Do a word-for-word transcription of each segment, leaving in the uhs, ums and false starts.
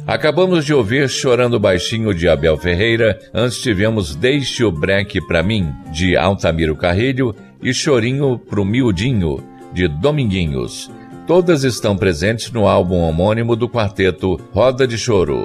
Acabamos de ouvir Chorando Baixinho, de Abel Ferreira. Antes tivemos Deixe o Breque Pra Mim, de Altamiro Carrilho, e Chorinho Pro Miudinho, de Dominguinhos. Todas estão presentes no álbum homônimo do quarteto Roda de Choro.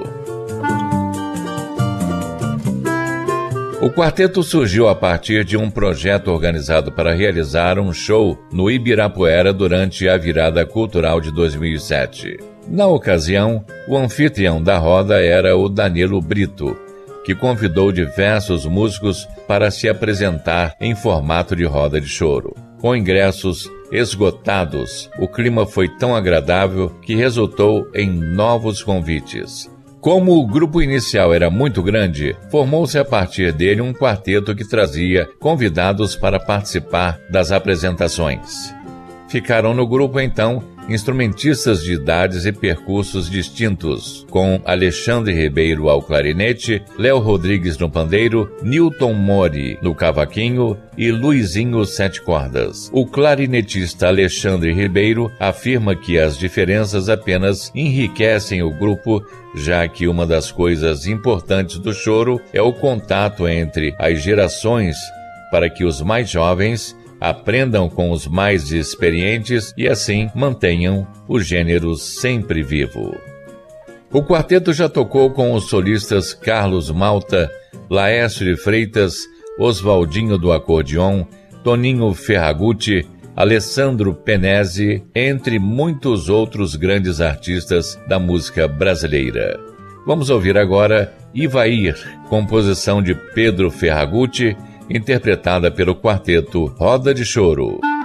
O quarteto surgiu a partir de um projeto organizado para realizar um show no Ibirapuera durante a virada cultural de dois mil e sete. Na ocasião, o anfitrião da roda era o Danilo Brito, que convidou diversos músicos para se apresentar em formato de roda de choro. Com ingressos esgotados, o clima foi tão agradável que resultou em novos convites. Como o grupo inicial era muito grande, formou-se a partir dele um quarteto que trazia convidados para participar das apresentações. Ficaram no grupo, então, instrumentistas de idades e percursos distintos, com Alexandre Ribeiro ao clarinete, Léo Rodrigues no pandeiro, Newton Mori no cavaquinho e Luizinho sete cordas. O clarinetista Alexandre Ribeiro afirma que as diferenças apenas enriquecem o grupo, já que uma das coisas importantes do choro é o contato entre as gerações, para que os mais jovens aprendam com os mais experientes e assim mantenham o gênero sempre vivo. O quarteto já tocou com os solistas Carlos Malta, Laércio de Freitas, Oswaldinho do acordeon, Toninho Ferragutti, Alessandro Penese, entre muitos outros grandes artistas da música brasileira. Vamos ouvir agora Ivair, composição de Pedro Ferragutti, interpretada pelo quarteto Roda de Choro.